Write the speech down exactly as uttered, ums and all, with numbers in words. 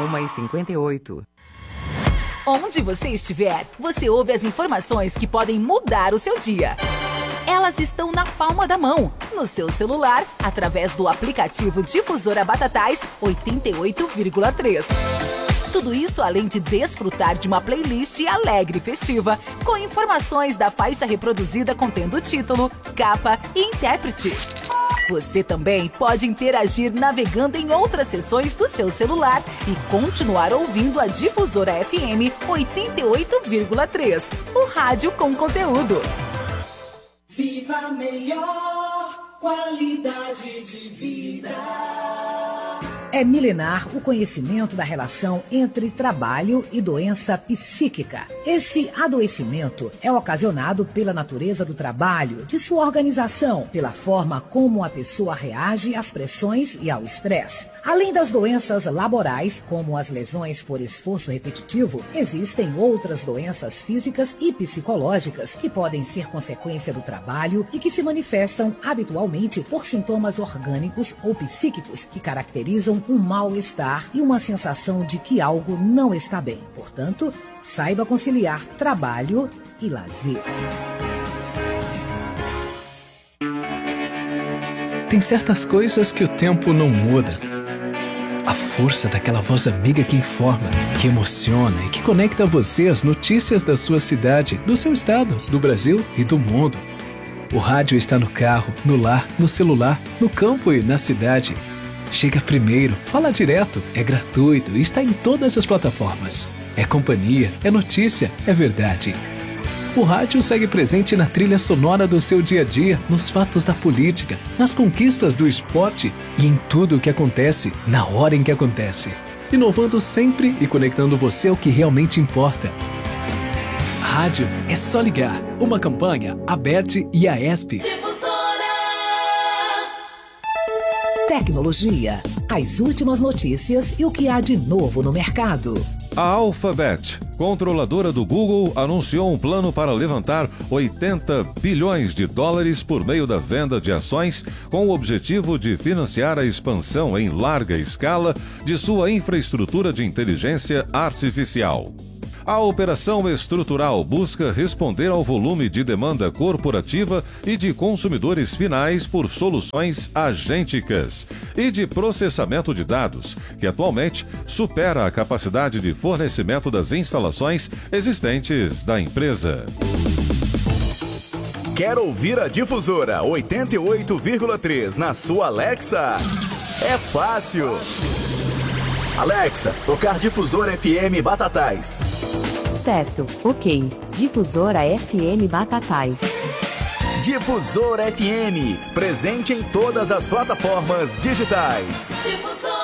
uma e cinquenta e oito. Onde você estiver, você ouve as informações que podem mudar o seu dia. Elas estão na palma da mão, no seu celular, através do aplicativo Difusora Batatais oitenta e oito vírgula três. Tudo isso além de desfrutar de uma playlist alegre e festiva, com informações da faixa reproduzida contendo título, capa e intérprete. Você também pode interagir navegando em outras seções do seu celular e continuar ouvindo a Difusora F M oitenta e oito vírgula três, o rádio com conteúdo. Viva a melhor qualidade de vida. É milenar o conhecimento da relação entre trabalho e doença psíquica. Esse adoecimento é ocasionado pela natureza do trabalho, de sua organização, pela forma como a pessoa reage às pressões e ao estresse. Além das doenças laborais, como as lesões por esforço repetitivo, existem outras doenças físicas e psicológicas que podem ser consequência do trabalho e que se manifestam habitualmente por sintomas orgânicos ou psíquicos que caracterizam um mal-estar e uma sensação de que algo não está bem. Portanto, saiba conciliar trabalho e lazer. Tem certas coisas que o tempo não muda. A força daquela voz amiga que informa, que emociona e que conecta você às notícias da sua cidade, do seu estado, do Brasil e do mundo. O rádio está no carro, no lar, no celular, no campo e na cidade. Chega primeiro, fala direto, é gratuito e está em todas as plataformas. É companhia, é notícia, é verdade. O rádio segue presente na trilha sonora do seu dia a dia, nos fatos da política, nas conquistas do esporte e em tudo o que acontece, na hora em que acontece. Inovando sempre e conectando você ao que realmente importa. Rádio é só ligar. Uma campanha, Aberte e a ESP. Tecnologia, as últimas notícias e o que há de novo no mercado. A Alphabet, controladora do Google, anunciou um plano para levantar oitenta bilhões de dólares por meio da venda de ações, com o objetivo de financiar a expansão em larga escala de sua infraestrutura de inteligência artificial. A operação estrutural busca responder ao volume de demanda corporativa e de consumidores finais por soluções agênticas e de processamento de dados, que atualmente supera a capacidade de fornecimento das instalações existentes da empresa. Quer ouvir a Difusora oitenta e oito vírgula três na sua Alexa? É fácil! Alexa, tocar Difusora F M Batatais. Certo, ok. Difusora F M Batatais. Difusora F M, presente em todas as plataformas digitais. Difusora.